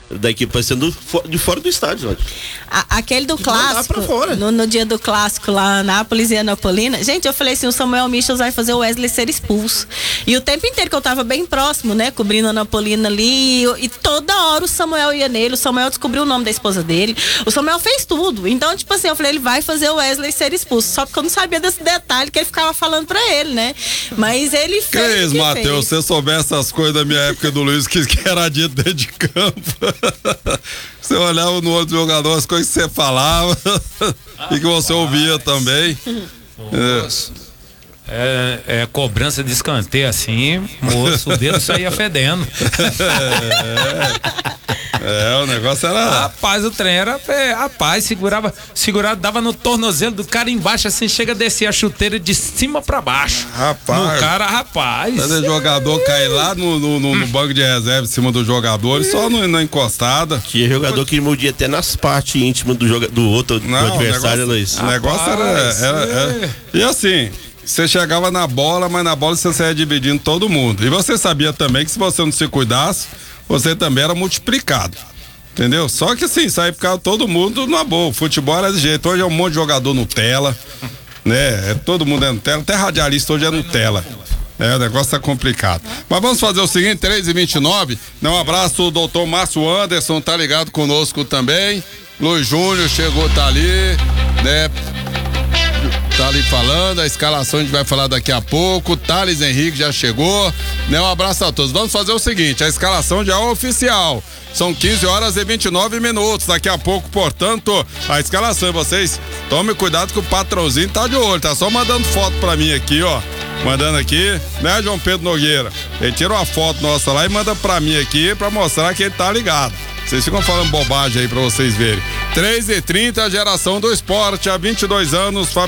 da equipe parecendo de fora do estádio. Aquele do clássico, no dia do clássico lá, Nápoles e Anapolina, gente, eu falei assim, o Samuel Michels vai fazer o Wesley ser expulso. E o tempo inteiro que eu tava bem próximo, né, cobrindo a Anapolina ali, e toda hora o Samuel ia nele, o Samuel descobriu o nome da esposa dele, o Samuel fez tudo. Então, tipo assim, eu falei, ele vai fazer o Wesley ser expulso. Só porque eu não sabia desse detalhe que ele ficava falando pra ele, né? Mas ele fez. Matheus, se você soubesse essas coisas da minha época do Luiz, que era dito dentro de campo. Você olhava no outro jogador, as coisas que você falava e que você ouvia também. Cobrança de escanteio assim, moço, o dedo saía fedendo. O negócio era. Rapaz, o trem era. Segurava, dava no tornozelo do cara embaixo, assim, chega a descer a chuteira de cima pra baixo. Rapaz. O jogador cair lá no banco de reserva em cima do jogador, só na encostada. Tinha jogador que mordia até nas partes íntimas do outro, do adversário, Luiz. O negócio era. E assim. Você chegava na bola, mas na bola você saía dividindo todo mundo. E você sabia também que se você não se cuidasse, você também era multiplicado. Entendeu? Só que assim, saía ficava todo mundo na boa. O futebol era desse jeito. Hoje é um monte de jogador Nutella, né? Todo mundo é Nutella, até radialista hoje é Nutella. O negócio tá complicado. Mas vamos fazer o seguinte, 3h29. Um abraço, o doutor Márcio Anderson, tá ligado conosco também. Luiz Júnior chegou, tá ali, né? Tá ali falando, a escalação a gente vai falar daqui a pouco. Thales Henrique já chegou, né? Um abraço a todos. Vamos fazer o seguinte, a escalação já é oficial. São 15h29. Daqui a pouco, portanto, a escalação. E vocês tomem cuidado que o patrãozinho tá de olho, tá só mandando foto pra mim aqui, ó. Mandando aqui, né, João Pedro Nogueira? Ele tira uma foto nossa lá e manda pra mim aqui pra mostrar que ele tá ligado. Vocês ficam falando bobagem aí pra vocês verem. 3h30, geração do esporte, há 22 anos,